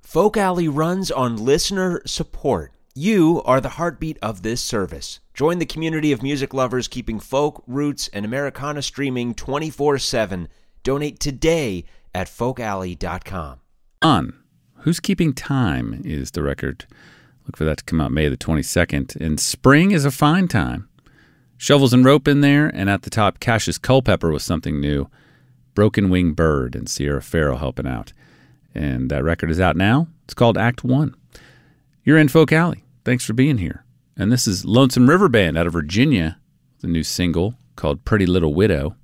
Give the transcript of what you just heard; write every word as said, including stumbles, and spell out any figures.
Folk Alley runs on listener support. You are the heartbeat of this service. Join the community of music lovers keeping folk, roots, and Americana streaming twenty-four seven. Donate today at folk alley dot com. On Who's Keeping Time is the record. Look for that to come out May the twenty-second. And spring is a fine time. Shovels and Rope in there, and at the top, Cassius Culpepper with something new. Broken Wing Bird and Sierra Farrell helping out. And that record is out now. It's called Act One. You're in Folk Alley. Thanks for being here. And this is Lonesome River Band out of Virginia, the new single called Pretty Little Widow.